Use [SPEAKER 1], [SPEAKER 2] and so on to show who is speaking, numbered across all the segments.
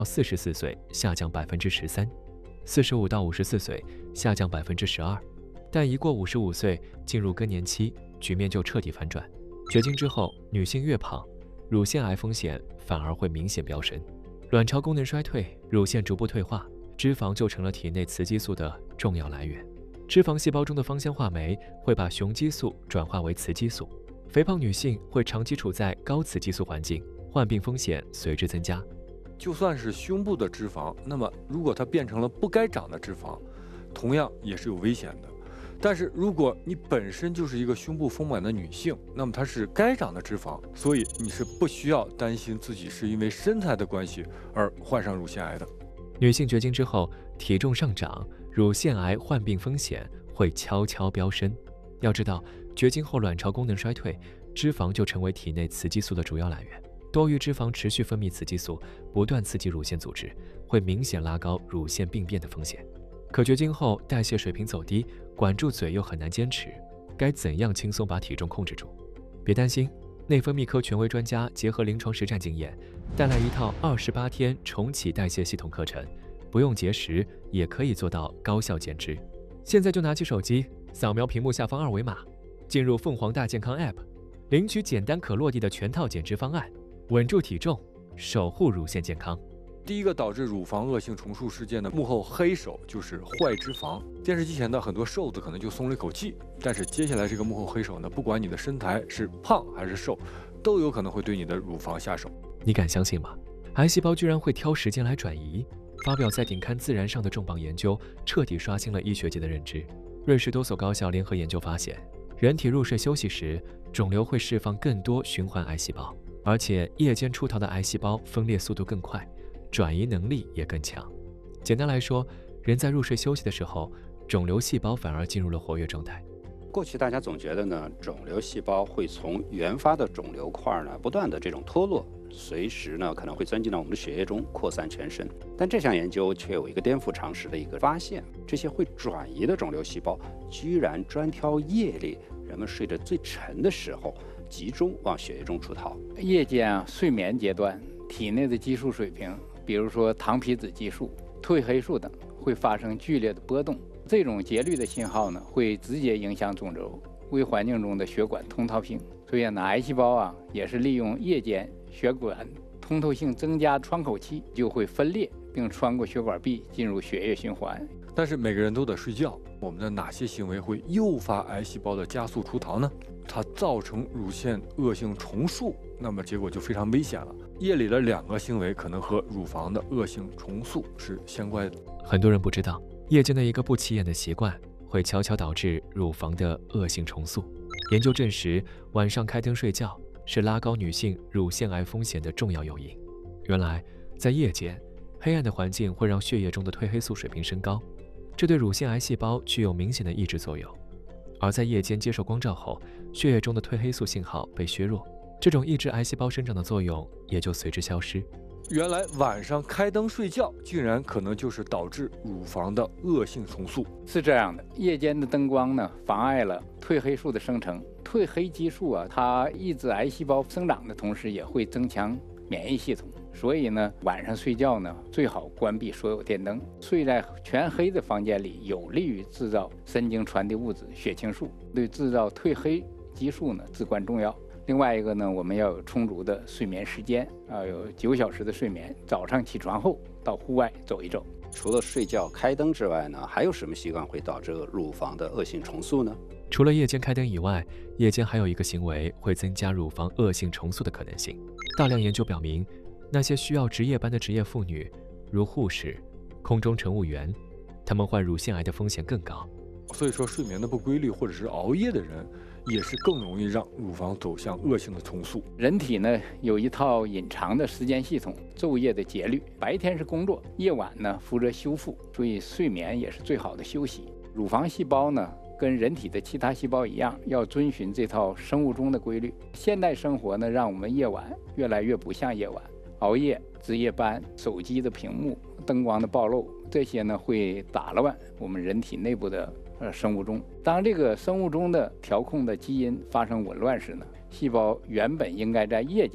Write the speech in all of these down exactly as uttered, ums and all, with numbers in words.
[SPEAKER 1] 四十四岁下降百分之十三，四十五到五十四岁下降百分之十二，但一过五十五岁进入更年期，局面就彻底反转。绝经之后，女性越胖，乳腺癌风险反而会明显飙升，卵巢功能衰退，乳腺逐步退化，脂肪就成了体内雌激素的重要来源。脂肪细胞中的芳香化酶会把雄激素转化为雌激素，肥胖女性会长期处在高雌激素环境，患病风险随之增加。
[SPEAKER 2] 就算是胸部的脂肪，那么如果它变成了不该长的脂肪，同样也是有危险的。但是如果你本身就是一个胸部丰满的女性，那么它是该长的脂肪，所以你是不需要担心自己是因为身材的关系而患上乳腺癌的。
[SPEAKER 1] 女性绝经之后，体重上涨，乳腺癌患病风险会悄悄飙升。要知道，绝经后卵巢功能衰退，脂肪就成为体内雌激素的主要来源。多余脂肪持续分泌雌激素，不断刺激乳腺组织，会明显拉高乳腺病变的风险。可绝经后代谢水平走低，管住嘴又很难坚持，该怎样轻松把体重控制住？别担心，内分泌科权威专家结合临床实战经验，带来一套二十八天重启代谢系统课程，不用节食也可以做到高效减脂。现在就拿起手机，扫描屏幕下方二维码，进入凤凰大健康 App， 领取简单可落地的全套减脂方案，稳住体重，守护乳腺健康。
[SPEAKER 2] 第一个导致乳房恶性重塑事件的幕后黑手就是坏脂肪。电视机前的很多瘦子可能就松了一口气，但是接下来这个幕后黑手呢，不管你的身材是胖还是瘦，都有可能会对你的乳房下手。
[SPEAKER 1] 你敢相信吗？癌细胞居然会挑时间来转移？发表在顶刊《自然》上的重磅研究，彻底刷新了医学界的认知。瑞士多所高校联合研究发现，人体入睡休息时，肿瘤会释放更多循环癌细胞，而且夜间出逃的癌细胞分裂速度更快，转移能力也更强。简单来说，人在入睡休息的时候，肿瘤细胞反而进入了活跃状态。
[SPEAKER 3] 过去大家总觉得呢，肿瘤细胞会从原发的肿瘤块呢不断的这种脱落，随时呢可能会钻进到我们的血液中，扩散全身。但这项研究却有一个颠覆常识的一个发现，这些会转移的肿瘤细胞居然专挑夜里人们睡得最沉的时候，集中往血液中出逃。
[SPEAKER 4] 夜间啊睡眠阶段，体内的激素水平，比如说糖皮质激素、褪黑素等，会发生剧烈的波动。这种节律的信号呢，会直接影响肿瘤微环境中的血管通透性。所以呢，癌细胞啊也是利用夜间血管通透性增加窗口期，就会分裂并穿过血管壁进入血液循环。
[SPEAKER 2] 但是每个人都得睡觉，我们的哪些行为会诱发癌细胞的加速出逃呢？它造成乳腺恶性重塑，那么结果就非常危险了。夜里的两个行为可能和乳房的恶性重塑是相关的。
[SPEAKER 1] 很多人不知道，夜间的一个不起眼的习惯会悄悄导致乳房的恶性重塑。研究证实，晚上开灯睡觉是拉高女性乳腺癌风险的重要诱因。原来，在夜间，黑暗的环境会让血液中的褪黑素水平升高，这对乳腺癌细胞具有明显的抑制作用。而在夜间接受光照后，血液中的褪黑素信号被削弱，这种抑制癌细胞生长的作用也就随之消失。
[SPEAKER 2] 原来晚上开灯睡觉，竟然可能就是导致乳房的恶性重塑。
[SPEAKER 4] 是这样的，夜间的灯光呢，妨碍了褪黑素的生成。褪黑激素啊，它抑制癌细胞生长的同时，也会增强免疫系统。所以呢，晚上睡觉呢，最好关闭所有电灯，睡在全黑的房间里，有利于制造神经传递物质血清素，对制造褪黑激素呢至关重要。另外一个呢，我们要有充足的睡眠时间，要有九小时的睡眠。早上起床后到户外走一走。
[SPEAKER 3] 除了睡觉开灯之外呢，还有什么习惯会导致乳房的恶性重塑呢？
[SPEAKER 1] 除了夜间开灯以外，夜间还有一个行为会增加乳房恶性重塑的可能性。大量研究表明，那些需要值夜班的职业妇女，如护士、空中乘务员，她们患乳腺癌的风险更高。
[SPEAKER 2] 所以说，睡眠的不规律或者是熬夜的人，也是更容易让乳房走向恶性的重塑。
[SPEAKER 4] 人体呢有一套隐藏的时间系统，昼夜的节律，白天是工作，夜晚呢负责修复，所以睡眠也是最好的休息。乳房细胞呢跟人体的其他细胞一样，要遵循这套生物钟的规律。现代生活呢，让我们夜晚越来越不像夜晚，熬夜、值夜班、手机的屏幕、灯光的暴露，这些呢会打乱我们人体内部的呃生物钟。当这个生物钟的调控的基因发生紊乱时呢，细胞原本应该在夜间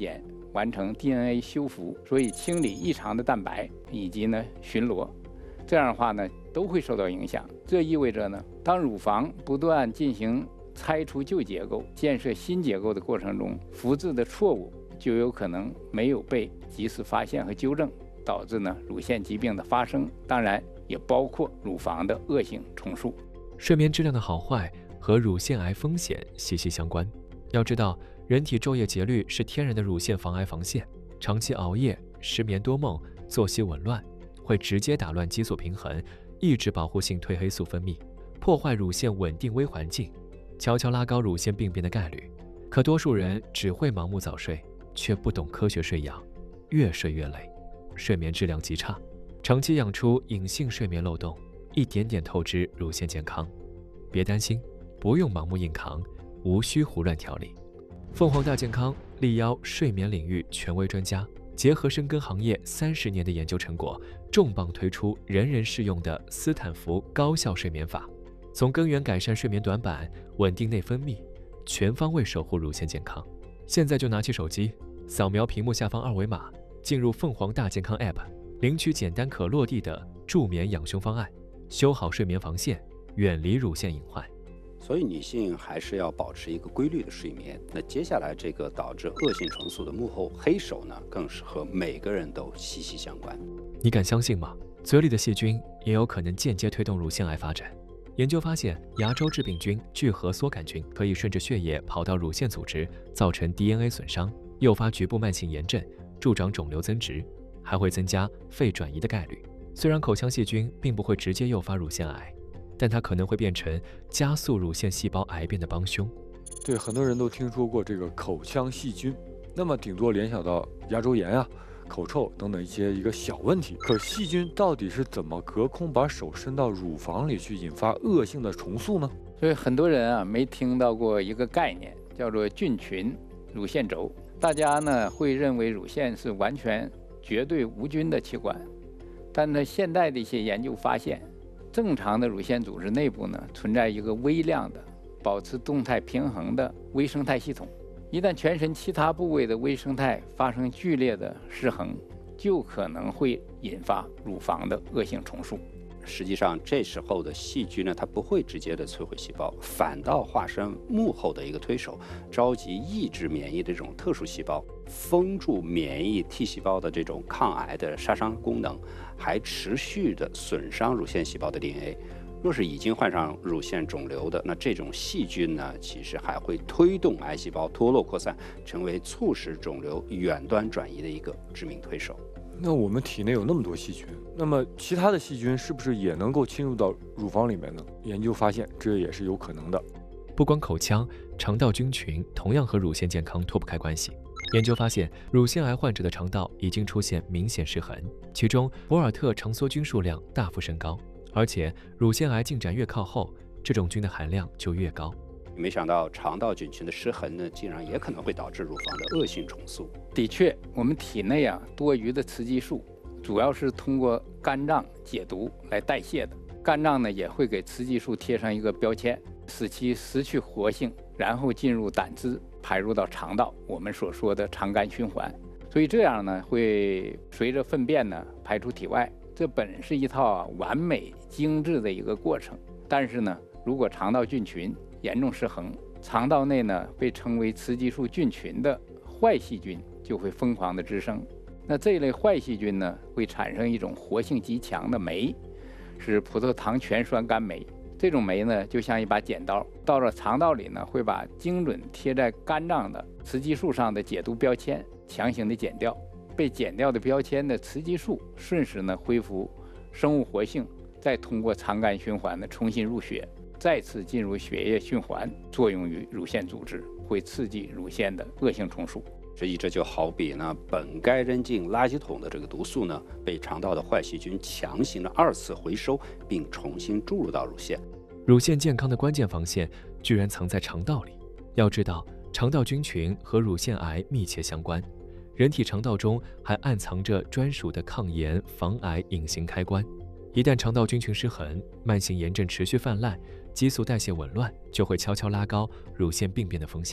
[SPEAKER 4] 完成 D N A 修复，所以清理异常的蛋白以及呢巡逻，这样的话呢都会受到影响。这意味着呢，当乳房不断进行拆除旧结构、建设新结构的过程中，复制的错误就有可能没有被及时发现和纠正，导致呢乳腺疾病的发生，当然也包括乳房的恶性重塑。
[SPEAKER 1] 睡眠质量的好坏和乳腺癌风险息息相关。要知道，人体昼夜节律是天然的乳腺防癌防线，长期熬夜、失眠多梦、作息紊乱，会直接打乱激素平衡，抑制保护性褪黑素分泌，破坏乳腺稳定微环境，悄悄拉高乳腺病变的概率。可多数人只会盲目早睡，却不懂科学睡养，越睡越累，睡眠质量极差，长期养出隐性睡眠漏洞，一点点透支乳腺健康。别担心，不用盲目硬扛，无需胡乱调理。凤凰大健康力邀睡眠领域权威专家，结合深耕行业三十年的研究成果，重磅推出人人适用的斯坦福高效睡眠法，从根源改善睡眠短板，稳定内分泌，全方位守护乳腺健康。现在就拿起手机，扫描屏幕下方二维码，进入凤凰大健康 App， 领取简单可落地的助眠养胸方案，修好睡眠防线，远离乳腺隐患。
[SPEAKER 3] 所以女性还是要保持一个规律的睡眠。那接下来这个导致恶性重塑的幕后黑手呢，更是和每个人都息息相关。
[SPEAKER 1] 你敢相信吗？嘴里的细菌也有可能间接推动乳腺癌发展。研究发现，牙周致病菌聚合缩杆菌可以顺着血液跑到乳腺组织，造成 D N A 损伤，诱发局部慢性炎症，助长肿瘤增殖，还会增加肺转移的概率。虽然口腔细菌并不会直接诱发乳腺癌，但它可能会变成加速乳腺细胞癌变的帮凶。
[SPEAKER 2] 对，很多人都听说过这个口腔细菌，那么顶多联想到牙周炎啊、口臭等等一些一个小问题。可细菌到底是怎么隔空把手伸到乳房里去，引发恶性的重塑呢？
[SPEAKER 4] 所以很多人啊没听到过一个概念，叫做菌群乳腺轴。大家呢会认为乳腺是完全绝对无菌的器官，但呢现代的一些研究发现，正常的乳腺组织内部呢存在一个微量的、保持动态平衡的微生态系统。一旦全身其他部位的微生态发生剧烈的失衡，就可能会引发乳房的恶性重塑。
[SPEAKER 3] 实际上，这时候的细菌呢，它不会直接的摧毁细胞，反倒化身幕后的一个推手，召集抑制免疫的这种特殊细胞，封住免疫 T 细胞的这种抗癌的杀伤功能，还持续的损伤乳腺细胞的 D N A。若是已经患上乳腺肿瘤的，那这种细菌呢，其实还会推动癌细胞脱落扩散，成为促使肿瘤远端转移的一个致命推手。
[SPEAKER 2] 那我们体内有那么多细菌，那么其他的细菌是不是也能够侵入到乳房里面呢？研究发现，这也是有可能的。
[SPEAKER 1] 不光口腔，肠道菌群同样和乳腺健康脱不开关系。研究发现，乳腺癌患者的肠道已经出现明显失衡，其中博尔特肠梭菌数量大幅升高，而且乳腺癌进展越靠后，这种菌的含量就越高。
[SPEAKER 3] 没想到肠道菌群的失衡呢，竟然也可能会导致乳房的恶性重塑。
[SPEAKER 4] 的确，我们体内啊多余的雌激素，主要是通过肝脏解毒来代谢的。肝脏呢也会给雌激素贴上一个标签，使其失去活性，然后进入胆汁，排入到肠道，我们所说的肠肝循环。所以这样呢，会随着粪便呢排出体外。这本是一套啊完美精致的一个过程，但是呢，如果肠道菌群严重失衡，肠道内呢被称为雌激素菌群的坏细菌就会疯狂的滋生。那这一类坏细菌呢，会产生一种活性极强的酶，是葡萄糖醛酸苷酶。这种酶呢，就像一把剪刀，到了肠道里呢，会把精准贴在肝脏的雌激素上的解毒标签强行的剪掉。被剪掉的标签的雌激素瞬时呢恢复生物活性，再通过肠肝循环呢重新入血，再次进入血液循环，作用于乳腺组织，会刺激乳腺的恶性重塑。
[SPEAKER 3] 所以这就好比呢，本该扔进垃圾桶的这个毒素呢，被肠道的坏细菌强行的二次回收，并重新注入到乳腺。
[SPEAKER 1] 乳腺健康的关键防线居然藏在肠道里。要知道，肠道菌群和乳腺癌密切相关。人体肠道中还暗藏着专属的抗炎防癌隐形开关。一旦肠道菌群失衡，慢性炎症持续泛滥，激素代谢紊乱，就会悄悄拉高乳腺病变的风险。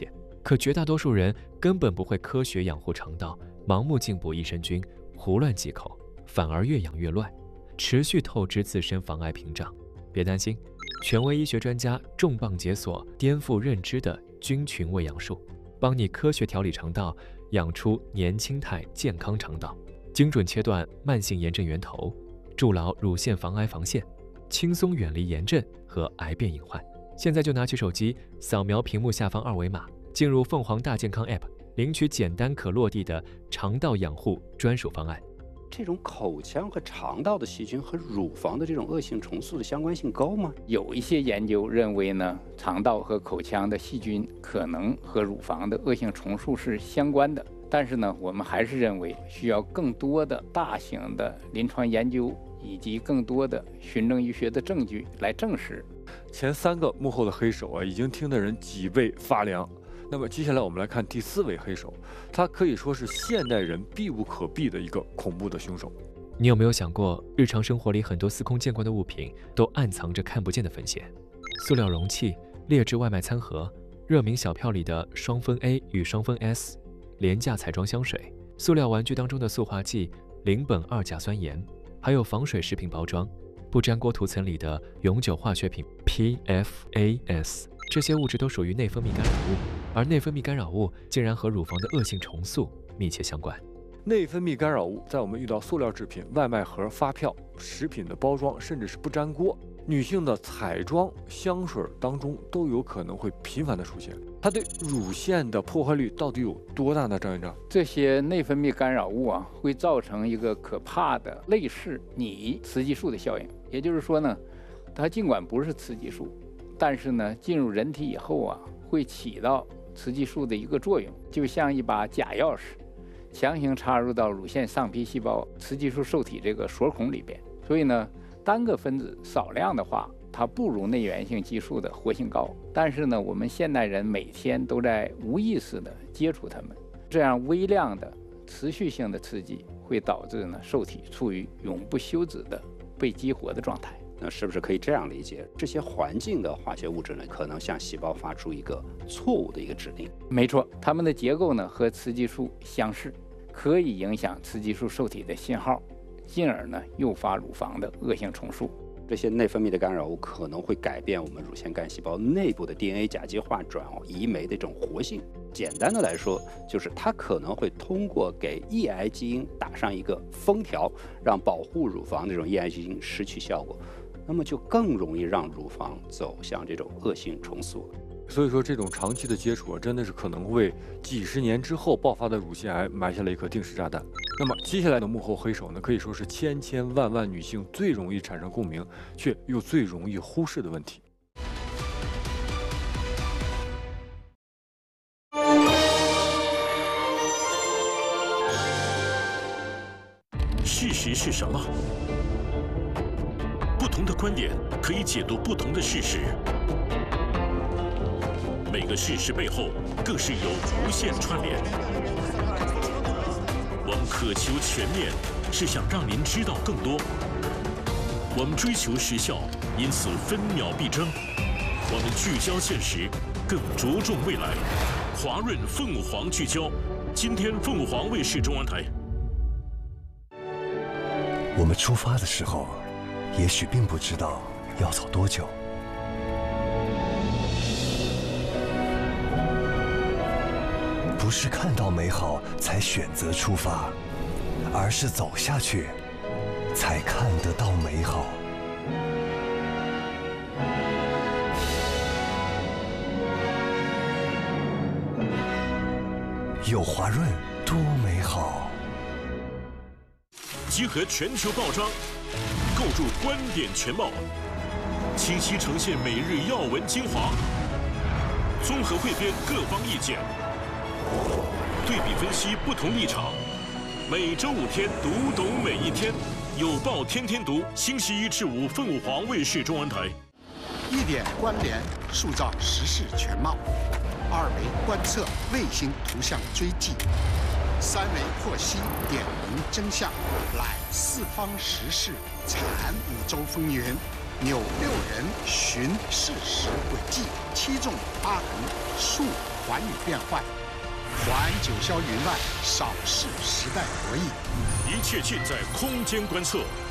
[SPEAKER 1] 可绝大多数人根本不会科学养护肠道，盲目进补益生菌，胡乱忌口，反而越养越乱，持续透支自身，妨碍屏障。别担心，权威医学专家重磅解锁颠覆认知的菌群喂养术，帮你科学调理肠道，养出年轻态健康肠道，精准切断慢性炎症源头，筑牢乳腺防癌防线，轻松远离炎症和癌变隐患。现在就拿起手机，扫描屏幕下方二维码，进入凤凰大健康 App， 领取简单可落地的肠道养护专属方案。
[SPEAKER 3] 这种口腔和肠道的细菌和乳房的这种恶性重塑的相关性高吗？
[SPEAKER 4] 有一些研究认为呢，肠道和口腔的细菌可能和乳房的恶性重塑是相关的。但是呢，我们还是认为需要更多的大型的临床研究以及更多的循证医学的证据来证实。
[SPEAKER 2] 前三个幕后的黑手啊，已经听得人脊背发凉。那么接下来我们来看第四位黑手，他可以说是现代人避无可避的一个恐怖的凶手。
[SPEAKER 1] 你有没有想过，日常生活里很多司空见惯的物品都暗藏着看不见的风险？塑料容器、劣质外卖餐盒、热名小票里的双酚 A 与双酚 S、廉价彩妆香水、塑料玩具当中的塑化剂邻苯二甲酸盐，还有防水食品包装、不粘锅涂层里的永久化学品 P F A S， 这些物质都属于内分泌干扰物，而内分泌干扰物竟然和乳房的恶性重塑密切相关。
[SPEAKER 2] 内分泌干扰物在我们遇到塑料制品、外卖盒、发票、食品的包装，甚至是不粘锅、女性的彩妆、香水当中都有可能会频繁的出现。它对乳腺的破坏率到底有多大呢？张院长，
[SPEAKER 4] 这些内分泌干扰物啊，会造成一个可怕的类似拟雌激素的效应。也就是说呢，它尽管不是雌激素，但是呢，进入人体以后啊，会起到雌激素的一个作用，就像一把假钥匙，强行插入到乳腺上皮细胞雌激素受体这个锁孔里边。所以呢，单个分子少量的话，它不如内源性激素的活性高。但是呢，我们现代人每天都在无意识的接触它们，这样微量的持续性的刺激会导致呢受体处于永不休止的被激活的状态。
[SPEAKER 3] 那是不是可以这样理解？这些环境的化学物质呢，可能向细胞发出一个错误的一个指令？
[SPEAKER 4] 没错，它们的结构呢和雌激素相似，可以影响雌激素受体的信号，进而呢诱发乳房的恶性重塑。
[SPEAKER 3] 这些内分泌的干扰物可能会改变我们乳腺干细胞内部的 D N A 甲基化转移酶的这种活性。简单的来说，就是它可能会通过给抑癌基因打上一个封条，让保护乳房这种抑癌基因失去效果，那么就更容易让乳房走向这种恶性重塑。
[SPEAKER 2] 所以说，这种长期的接触啊，真的是可能为几十年之后爆发的乳腺癌埋下了一颗定时炸弹。那么接下来的幕后黑手呢，可以说是千千万万女性最容易产生共鸣，却又最容易忽视的问题。
[SPEAKER 5] 事实是什么？不同的观点可以解读不同的事实。每个事实背后更是有无限串联。我们渴求全面，是想让您知道更多。我们追求时效，因此分秒必争。我们聚焦现实，更着重未来。华润凤凰聚焦，今天凤凰卫视中央台。
[SPEAKER 6] 我们出发的时候，也许并不知道要走多久。不是看到美好才选择出发，而是走下去才看得到美好。有华润多美好！
[SPEAKER 5] 集合全球报章，构筑观点全貌，清晰呈现每日要闻精华，综合汇编各方意见，对比分析不同立场。每周五天，读懂每一天，有报天天读。星期一至五，凤凰卫视中文台。
[SPEAKER 7] 一点关联，塑造时事全貌；二维观测，卫星图像追迹；三维获悉，点明真相。览四方时事，阐五洲风云。扭六人寻事实轨迹，七纵八横述寰宇变幻，还九霄云外，少视时代博弈。
[SPEAKER 5] 一切尽在空间观测。